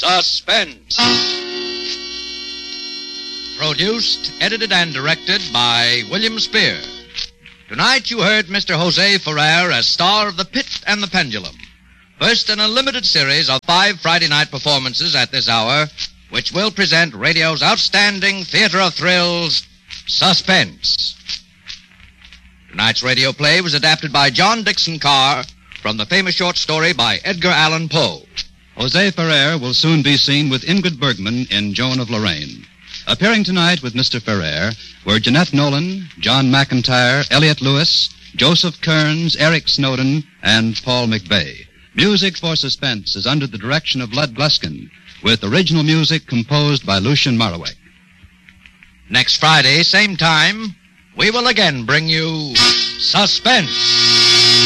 Suspense. Produced, edited, and directed by William Spear. Tonight you heard Mr. Jose Ferrer as star of The Pit and the Pendulum. First in a limited series of 5 Friday night performances at this hour, which will present radio's outstanding theater of thrills, Suspense. Tonight's radio play was adapted by John Dixon Carr from the famous short story by Edgar Allan Poe. Jose Ferrer will soon be seen with Ingrid Bergman in Joan of Lorraine. Appearing tonight with Mr. Ferrer were Jeanette Nolan, John McIntyre, Elliot Lewis, Joseph Kearns, Eric Snowden, and Paul McVeigh. Music for Suspense is under the direction of Lud Gluskin, with original music composed by Lucien Moraweck. Next Friday, same time, we will again bring you Suspense.